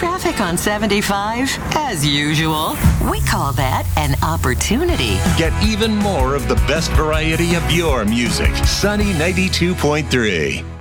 Traffic on 75, as usual. We call that an opportunity. Get even more of the best variety of your music. Sunny 92.3.